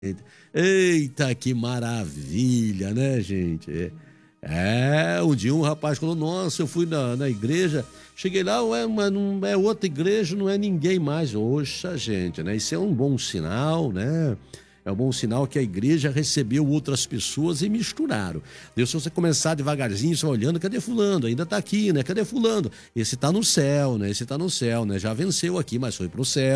Eita, que maravilha, né, gente? Um dia um rapaz falou, nossa, eu fui na igreja, cheguei lá, ué, mas não é outra igreja, não é ninguém mais. Oxa, gente, né? Isso é um bom sinal, né? É um bom sinal que a igreja recebeu outras pessoas e misturaram. Deus, se você começar devagarzinho, você vai olhando, cadê fulano? Ainda tá aqui, né? Cadê fulano? Esse tá no céu, né? Esse tá no céu, né? Já venceu aqui, mas foi pro céu.